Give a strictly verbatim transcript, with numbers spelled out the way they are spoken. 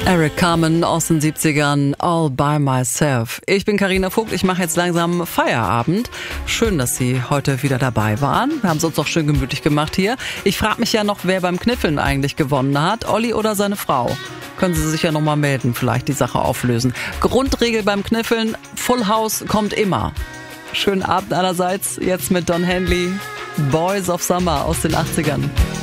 Eric Carmen aus den siebzigern, All by Myself. Ich bin Carina Vogt, ich mache jetzt langsam Feierabend. Schön, dass Sie heute wieder dabei waren. Wir haben es uns auch schön gemütlich gemacht hier. Ich frage mich ja noch, wer beim Kniffeln eigentlich gewonnen hat, Olli oder seine Frau. Können Sie sich ja nochmal melden, vielleicht die Sache auflösen. Grundregel beim Kniffeln, Full House kommt immer. Schönen Abend allerseits, jetzt mit Don Henley, Boys of Summer aus den achtzigern.